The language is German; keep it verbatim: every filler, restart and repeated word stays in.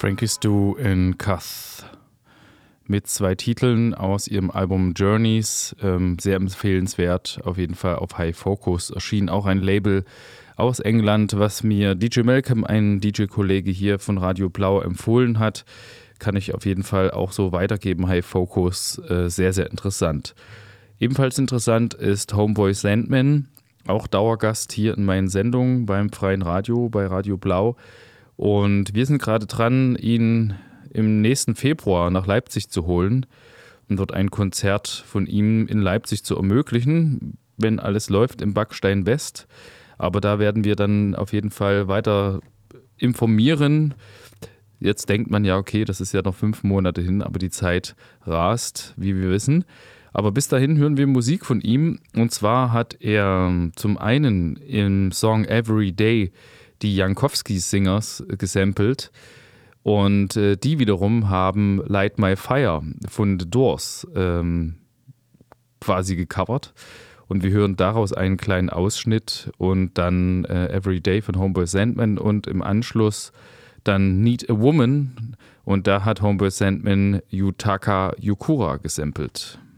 Frankie Stu in Cuth mit zwei Titeln aus ihrem Album Journeys, ähm, sehr empfehlenswert, auf jeden Fall auf High Focus erschien auch ein Label aus England, was mir D J Malcolm, ein D J-Kollege hier von Radio Blau, empfohlen hat, kann ich auf jeden Fall auch so weitergeben. High Focus, äh, sehr, sehr interessant. Ebenfalls interessant ist Homeboy Sandman, auch Dauergast hier in meinen Sendungen beim Freien Radio, bei Radio Blau. Und wir sind gerade dran, ihn im nächsten Februar nach Leipzig zu holen und dort ein Konzert von ihm in Leipzig zu ermöglichen, wenn alles läuft im Backstein West. Aber da werden wir dann auf jeden Fall weiter informieren. Jetzt denkt man ja, okay, das ist ja noch fünf Monate hin, aber die Zeit rast, wie wir wissen. Aber bis dahin hören wir Musik von ihm. Und zwar hat er zum einen im Song Every Day die Jankowski Singers gesampelt. Und äh, die wiederum haben Light My Fire von The Doors ähm, quasi gecovert. Und wir hören daraus einen kleinen Ausschnitt und dann äh, Every Day von Homeboy Sandman und im Anschluss dann Need a Woman. Und da hat Homeboy Sandman Yutaka Yukura gesampelt.